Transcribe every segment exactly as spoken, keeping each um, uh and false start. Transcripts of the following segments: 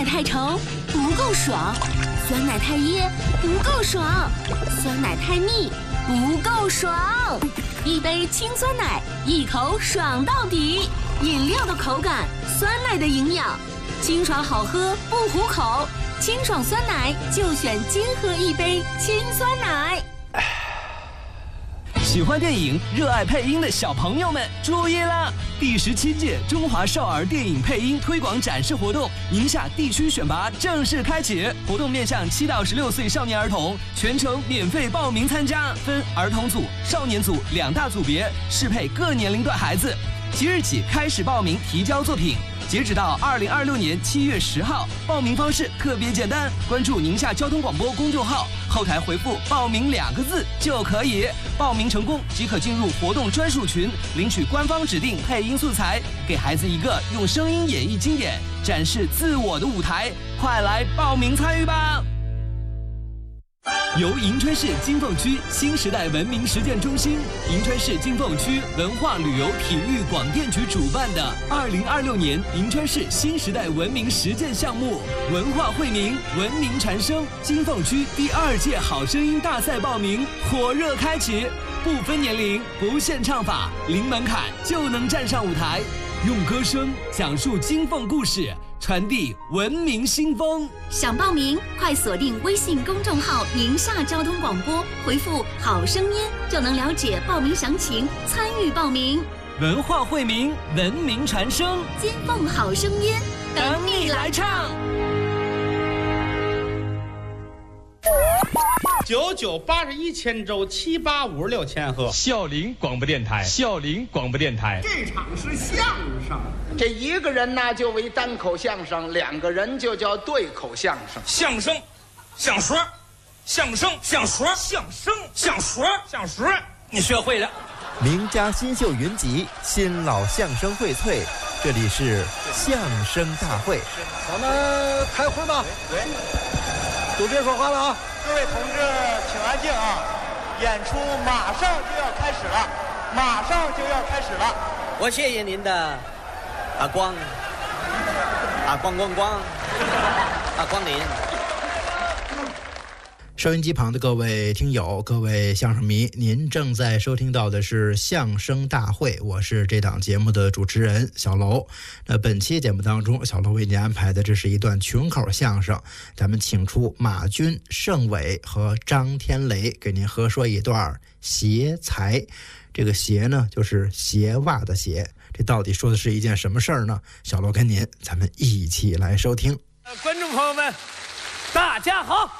太稠不够爽，酸奶太噎不够爽，酸奶太腻不够爽。一杯清酸奶，一口爽到底。饮料的口感，酸奶的营养，清爽好喝不糊口。清爽酸奶就选金喝一杯清酸奶。 喜欢电影、热爱配音的小朋友们注意了！第十七届中华少儿电影配音推广展示活动，宁夏地区选拔正式开启。活动面向七到十六岁少年儿童，全程免费报名参加，分儿童组、少年组两大组别，适配各年龄段孩子。即日起开始报名提交作品。截止到二零二六年七月十号，报名方式特别简单，关注宁夏交通广播公众号，后台回复“报名”两个字就可以。报名成功即可进入活动专属群，领取官方指定配音素材，给孩子一个用声音演绎经典、展示自我的舞台。快来报名参与吧！由银川市金凤区新时代文明实践中心、银川市金凤区文化旅游体育广电局主办的二零二六年银川市新时代文明实践项目“文化惠民，文明传声”金凤区第二届好声音大赛报名火热开启，不分年龄，不限唱法，零门槛就能站上舞台，用歌声讲述金凤故事，传递文明新风。 想报名，快锁定微信公众号“宁夏交通广播”，回复“好声音”就能了解报名详情，参与报名。 文化惠民，文明传声， 金凤好声音，等你来唱。 九九八十一千周，七八五十六千赫。 孝陵广播电台，孝陵广播电台。 这场是相声， 这一个人呢就为单口相声，两个人就叫对口相声。 相声，相说，相声，相说，相声，相说，相说，你学会了。 名家新秀云集，新老相声荟萃，这里是相声大会。 咱们开会吧。 对， 都别说话了啊！ 各位同志，请安静啊！演出马上就要开始了，马上就要开始了。 我谢谢您的啊光啊光光光啊光临。 收音机旁的各位听友，各位相声迷，您正在收听到的是相声大会，我是这档节目的主持人小楼。那本期节目当中，小楼为您安排的这是一段群口相声，咱们请出马军、盛伟和张天雷给您合说一段鞋才。这个鞋呢，就是鞋袜的鞋，这到底说的是一件什么事儿呢？小楼跟您咱们一起来收听。 观众朋友们，大家好。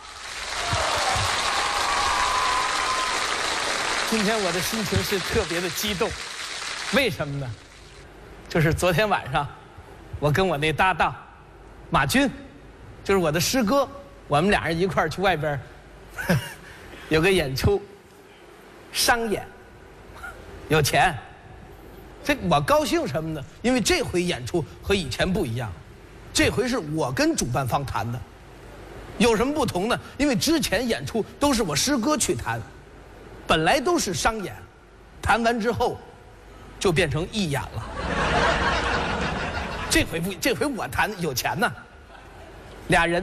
今天我的心情是特别的激动，为什么呢？就是昨天晚上，我跟我那搭档马军，就是我的师哥，我们俩人一块儿去外边呵呵有个演出，商演，有钱。这我高兴什么呢？因为这回演出和以前不一样，这回是我跟主办方谈的。有什么不同呢？因为之前演出都是我师哥去谈。本来都是商演，谈完之后就变成义演了。这回不，这回我谈有钱呢，俩人